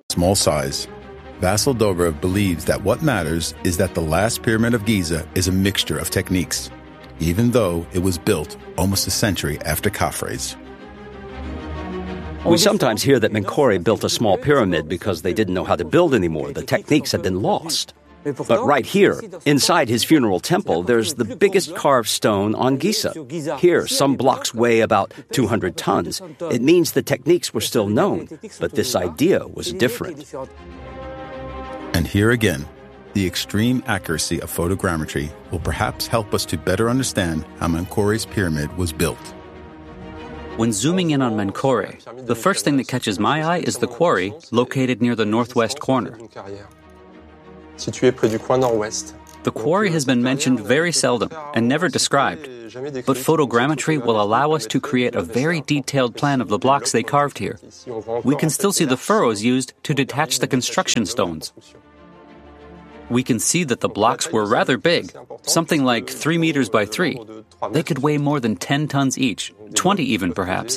small size. Vasil Dobrov believes that what matters is that the last pyramid of Giza is a mixture of techniques, even though it was built almost a century after Khafre's. We sometimes hear that Menkore built a small pyramid because they didn't know how to build anymore. The techniques had been lost. But right here, inside his funeral temple, there's the biggest carved stone on Giza. Here, some blocks weigh about 200 tons. It means the techniques were still known, but this idea was different. And here again, the extreme accuracy of photogrammetry will perhaps help us to better understand how Menkore's pyramid was built. When zooming in on Menkore, the first thing that catches my eye is the quarry located near the northwest corner. The quarry has been mentioned very seldom and never described, but photogrammetry will allow us to create a very detailed plan of the blocks they carved here. We can still see the furrows used to detach the construction stones. We can see that the blocks were rather big, something like 3 meters by 3. They could weigh more than 10 tons each, 20 even perhaps.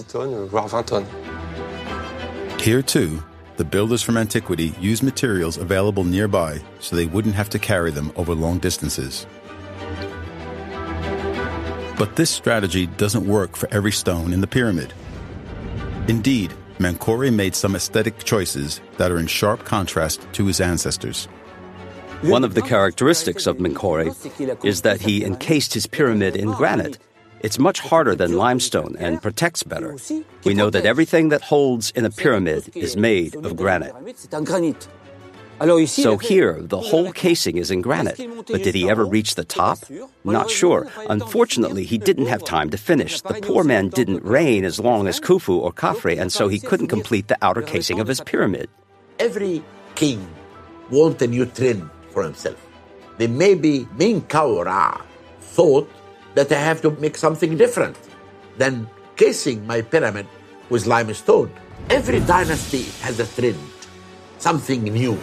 Here too, the builders from antiquity used materials available nearby so they wouldn't have to carry them over long distances. But this strategy doesn't work for every stone in the pyramid. Indeed, Menkore made some aesthetic choices that are in sharp contrast to his ancestors. One of the characteristics of Menkore is that he encased his pyramid in granite. It's much harder than limestone and protects better. We know that everything that holds in a pyramid is made of granite. So here, the whole casing is in granite. But did he ever reach the top? Not sure. Unfortunately, he didn't have time to finish. The poor man didn't reign as long as Khufu or Khafre, and so he couldn't complete the outer casing of his pyramid. Every king wants a new trend for himself. Then maybe Menkaura thought that I have to make something different than casing my pyramid with limestone. Every dynasty has a trend, something new.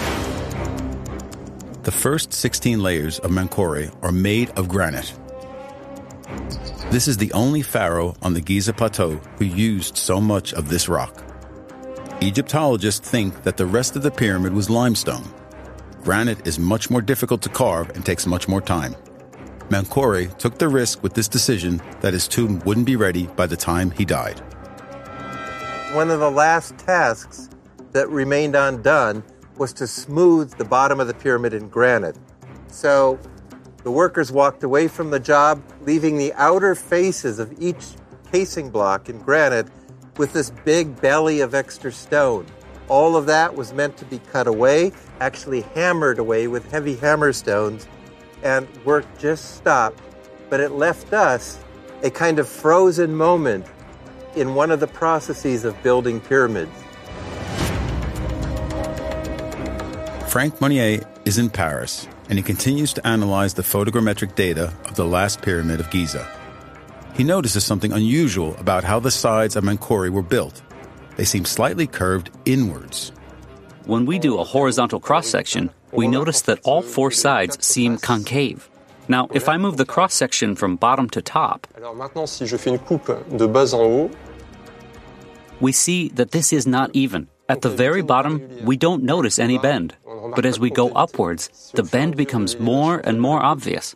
The first 16 layers of Menkore are made of granite. This is the only pharaoh on the Giza Plateau who used so much of this rock. Egyptologists think that the rest of the pyramid was limestone. Granite is much more difficult to carve and takes much more time. Menkore took the risk with this decision that his tomb wouldn't be ready by the time he died. One of the last tasks that remained undone was to smooth the bottom of the pyramid in granite. So the workers walked away from the job, leaving the outer faces of each casing block in granite with this big belly of extra stone. All of that was meant to be cut away, actually hammered away with heavy hammer stones, and work just stopped. But it left us a kind of frozen moment in one of the processes of building pyramids. Frank Monnier is in Paris, and he continues to analyze the photogrammetric data of the last pyramid of Giza. He notices something unusual about how the sides of Menkore were built. They seem slightly curved inwards. When we do a horizontal cross-section, we notice that all 4 sides seem concave. Now, if I move the cross-section from bottom to top, we see that this is not even. At the very bottom, we don't notice any bend. But as we go upwards, the bend becomes more and more obvious.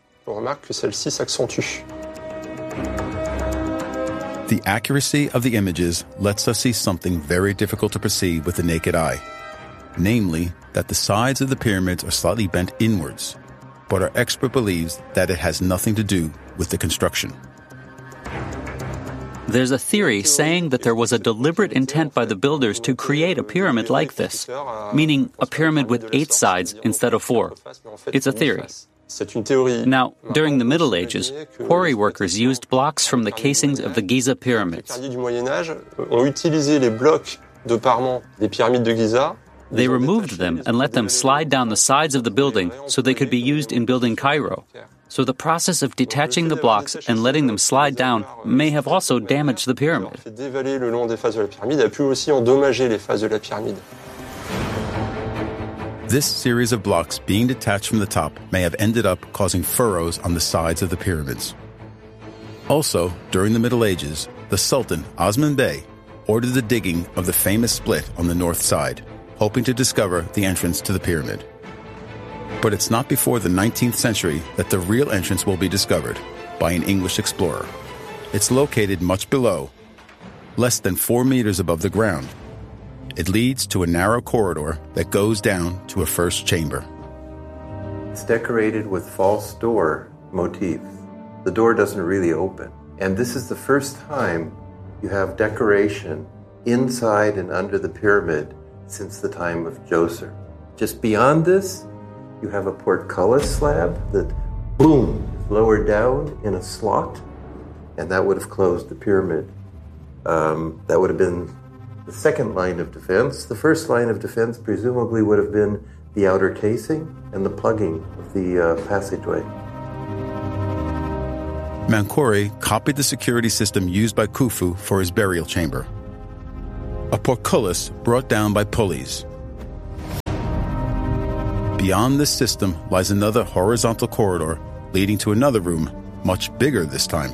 The accuracy of the images lets us see something very difficult to perceive with the naked eye. Namely, that the sides of the pyramids are slightly bent inwards. But our expert believes that it has nothing to do with the construction. There's a theory saying that there was a deliberate intent by the builders to create a pyramid like this, meaning a pyramid with 8 sides instead of 4. It's a theory. Now, during the Middle Ages, quarry workers used blocks from the casings of the Giza pyramids. They removed them and let them slide down the sides of the building so they could be used in building Cairo. So the process of detaching the blocks and letting them slide down may have also damaged the pyramid. This series of blocks being detached from the top may have ended up causing furrows on the sides of the pyramids. Also, during the Middle Ages, the Sultan, Osman Bey, ordered the digging of the famous split on the north side. hoping to discover the entrance to the pyramid. But it's not before the 19th century that the real entrance will be discovered by an English explorer. It's located much below, less than 4 meters above the ground. It leads to a narrow corridor that goes down to a first chamber. It's decorated with false door motifs. The door doesn't really open. And this is the first time you have decoration inside and under the pyramid since the time of Djoser. Just beyond this, you have a portcullis slab that, boom, is lowered down in a slot, and that would have closed the pyramid. That would have been the second line of defense. The first line of defense presumably would have been the outer casing and the plugging of the passageway. Menkore copied the security system used by Khufu for his burial chamber. A portcullis brought down by pulleys. Beyond this system lies another horizontal corridor leading to another room, much bigger this time.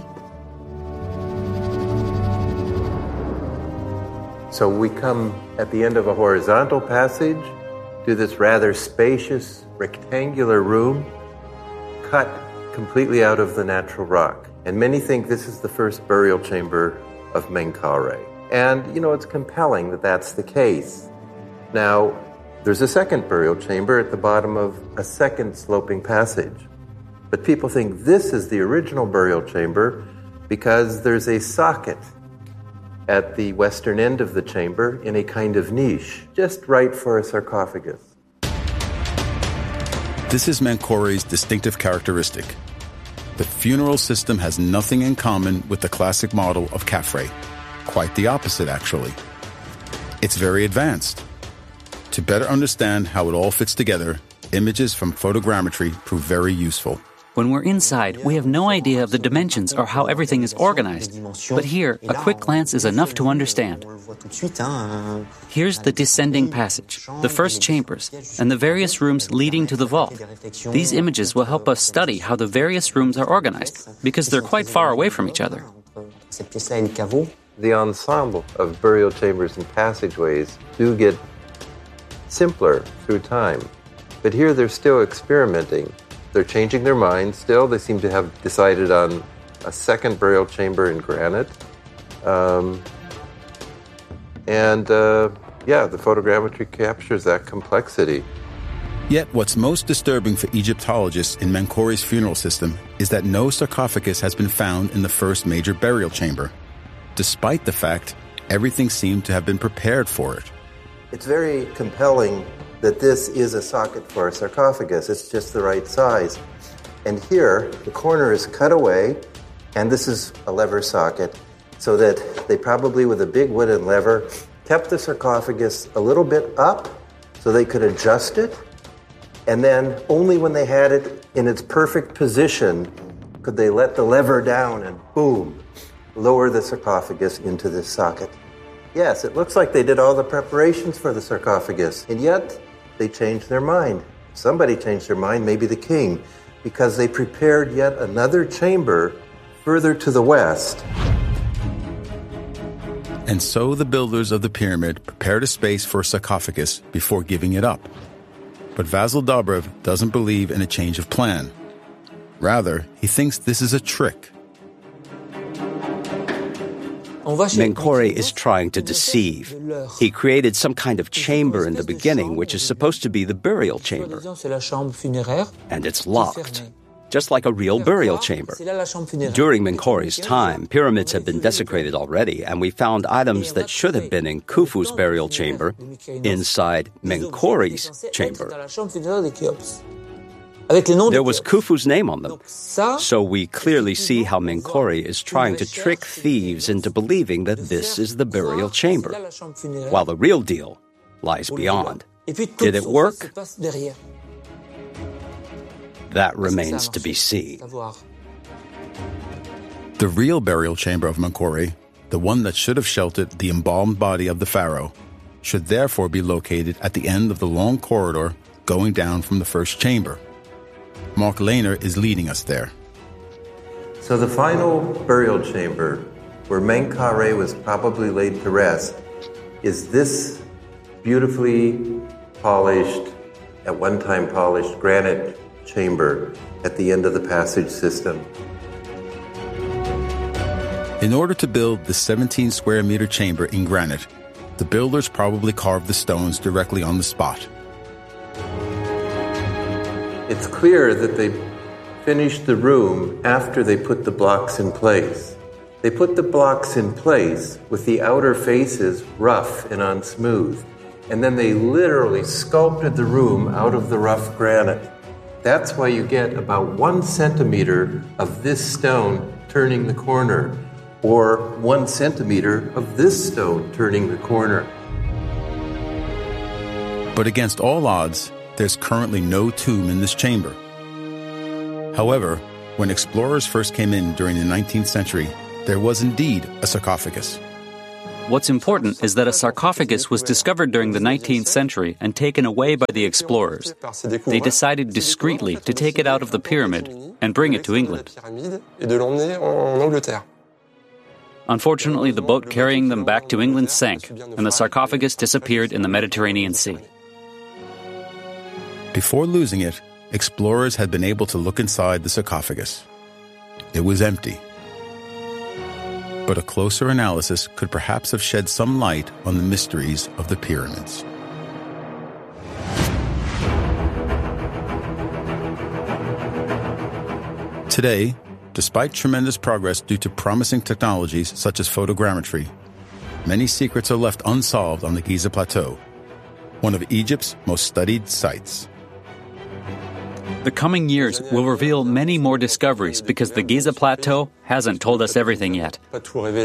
So we come at the end of a horizontal passage to this rather spacious rectangular room cut completely out of the natural rock. And many think this is the first burial chamber of Menkare. And, it's compelling that that's the case. Now, there's a second burial chamber at the bottom of a second sloping passage. But people think this is the original burial chamber because there's a socket at the western end of the chamber in a kind of niche, just right for a sarcophagus. This is Menkore's distinctive characteristic. The funeral system has nothing in common with the classic model of Khafre. Quite the opposite, actually. It's very advanced. To better understand how it all fits together, images from photogrammetry prove very useful. When we're inside, we have no idea of the dimensions or how everything is organized. But here, a quick glance is enough to understand. Here's the descending passage, the first chambers, and the various rooms leading to the vault. These images will help us study how the various rooms are organized, because they're quite far away from each other. The ensemble of burial chambers and passageways do get simpler through time. But here they're still experimenting. They're changing their minds still. They seem to have decided on a second burial chamber in granite. The photogrammetry captures that complexity. Yet what's most disturbing for Egyptologists in Menkore's funeral system is that no sarcophagus has been found in the first major burial chamber, despite the fact everything seemed to have been prepared for it. It's very compelling that this is a socket for a sarcophagus. It's just the right size. And here, the corner is cut away, and this is a lever socket, so that they probably, with a big wooden lever, kept the sarcophagus a little bit up so they could adjust it, and then only when they had it in its perfect position could they let the lever down and, boom, lower the sarcophagus into this socket. Yes, it looks like they did all the preparations for the sarcophagus, and yet they changed their mind. Somebody changed their mind, maybe the king, because they prepared yet another chamber further to the west. And so the builders of the pyramid prepared a space for a sarcophagus before giving it up. But Vasil Dobrev doesn't believe in a change of plan. Rather, he thinks this is a trick. Menkore is trying to deceive. He created some kind of chamber in the beginning, which is supposed to be the burial chamber. And it's locked, just like a real burial chamber. During Menkore's time, pyramids had been desecrated already, and we found items that should have been in Khufu's burial chamber inside Menkore's chamber. There was Khufu's name on them. So we clearly see how Menkore is trying to trick thieves into believing that this is the burial chamber, while the real deal lies beyond. Did it work? That remains to be seen. The real burial chamber of Menkore, the one that should have sheltered the embalmed body of the pharaoh, should therefore be located at the end of the long corridor going down from the first chamber. Mark Lehner is leading us there. So the final burial chamber, where Menkare was probably laid to rest, is this beautifully polished, at one time polished, granite chamber at the end of the passage system. In order to build the 17 square meter chamber in granite, the builders probably carved the stones directly on the spot. It's clear that they finished the room after they put the blocks in place. They put the blocks in place with the outer faces rough and unsmooth, and then they literally sculpted the room out of the rough granite. That's why you get about 1 centimeter of this stone turning the corner, or 1 centimeter of this stone turning the corner. But against all odds, there's currently no tomb in this chamber. However, when explorers first came in during the 19th century, there was indeed a sarcophagus. What's important is that a sarcophagus was discovered during the 19th century and taken away by the explorers. They decided discreetly to take it out of the pyramid and bring it to England. Unfortunately, the boat carrying them back to England sank, and the sarcophagus disappeared in the Mediterranean Sea. Before losing it, explorers had been able to look inside the sarcophagus. It was empty. But a closer analysis could perhaps have shed some light on the mysteries of the pyramids. Today, despite tremendous progress due to promising technologies such as photogrammetry, many secrets are left unsolved on the Giza Plateau, one of Egypt's most studied sites. The coming years will reveal many more discoveries because the Giza Plateau hasn't told us everything yet.